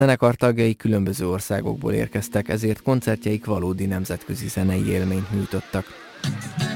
Zenekar tagjai különböző országokból érkeztek, ezért koncertjeik valódi nemzetközi zenei élményt nyújtottak.